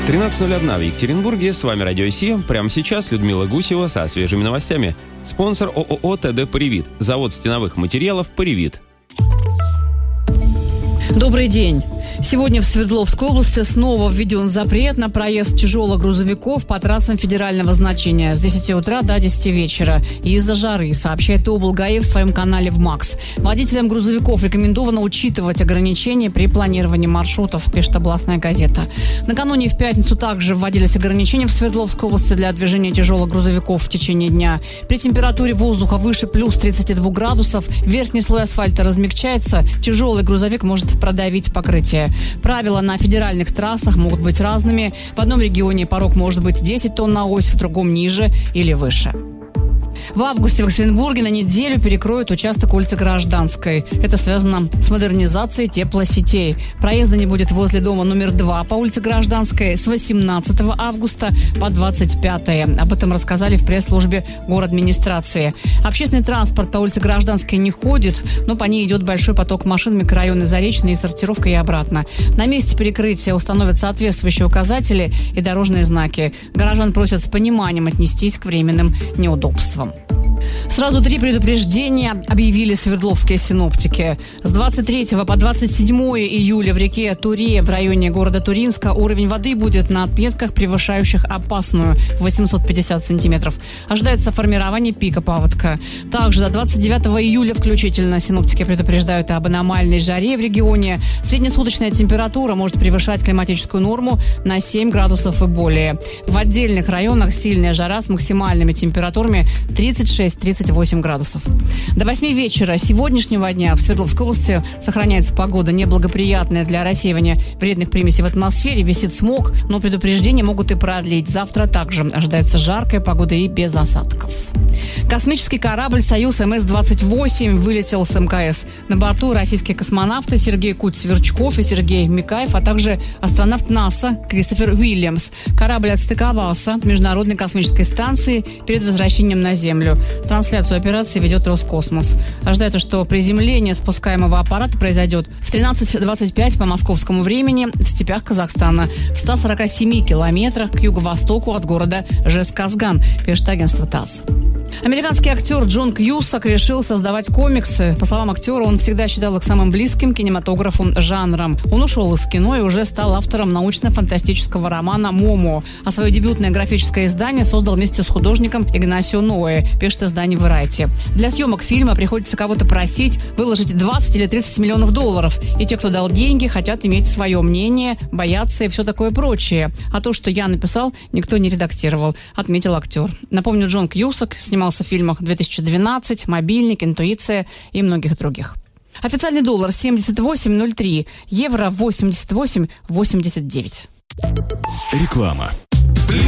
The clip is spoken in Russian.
13:01 в Екатеринбурге. С вами Радио Си. Прямо сейчас Людмила Гусева со свежими новостями. Спонсор ООО ТД «Поривит». Завод стеновых материалов «Поривит». Добрый день. Сегодня в Свердловской области снова введен запрет на проезд тяжелых грузовиков по трассам федерального значения с 10 утра до 10 вечера из-за жары, сообщает облгаи в своем канале в МАКС. Водителям грузовиков рекомендовано учитывать ограничения при планировании маршрутов, пишет областная газета. Накануне в пятницу также вводились ограничения в Свердловской области для движения тяжелых грузовиков в течение дня. При температуре воздуха выше плюс 32 градусов верхний слой асфальта размягчается, тяжелый грузовик может продавить покрытие. Правила на федеральных трассах могут быть разными. В одном регионе порог может быть 10 тонн на ось, в другом ниже или выше. В августе в Екатеринбурге на неделю перекроют участок улицы Гражданской. Это связано с модернизацией теплосетей. Проезда не будет возле дома номер 2 по улице Гражданской с 18 августа по 25. Об этом рассказали в пресс-службе городадминистрации. Общественный транспорт по улице Гражданской не ходит, но по ней идет большой поток машин микрорайона Заречный и сортировка и обратно. На месте перекрытия установят соответствующие указатели и дорожные знаки. Горожан просят с пониманием отнестись к временным неудобствам. Сразу 3 предупреждения объявили свердловские синоптики. С 23 по 27 июля в реке Туре в районе города Туринска уровень воды будет на отметках, превышающих опасную 850 сантиметров. Ожидается формирование пика паводка. Также до 29 июля включительно синоптики предупреждают об аномальной жаре в регионе. Среднесуточная температура может превышать климатическую норму на 7 градусов и более. В отдельных районах сильная жара с максимальными температурами 36-38 градусов. До 8 вечера сегодняшнего дня в Свердловской области сохраняется погода неблагоприятная для рассеивания вредных примесей в атмосфере. Висит смог, но предупреждения могут и продлить. Завтра также ожидается жаркая погода и без осадков. Космический корабль «Союз МС-28» вылетел с МКС. На борту российские космонавты Сергей Куть-Сверчков и Сергей Микаев, а также астронавт НАСА Кристофер Уильямс. Корабль отстыковался от Международной космической станции перед возвращением на Землю. Трансляцию операции ведет Роскосмос. Ожидается, что приземление спускаемого аппарата произойдет в 13:25 по московскому времени в степях Казахстана, в 147 километрах к юго-востоку от города Жезказган, пишет агентство ТАСС. Американский актер Джон Кьюсак решил создавать комиксы. По словам актера, он всегда считал их самым близким кинематографу жанром. Он ушел из кино и уже стал автором научно-фантастического романа «Момо». А свое дебютное графическое издание создал вместе с художником Игнасио Ноэ, пишет издание Variety. Для съемок фильма приходится кого-то просить выложить 20 или 30 миллионов долларов. И те, кто дал деньги, хотят иметь свое мнение, боятся и все такое прочее. А то, что я написал, никто не редактировал, отметил актер. Напомню, Джон Кьюсак снимался в фильмах «2012», «Мобильник», «Интуиция» и многих других. Официальный доллар 78.03, евро 88.89. Реклама.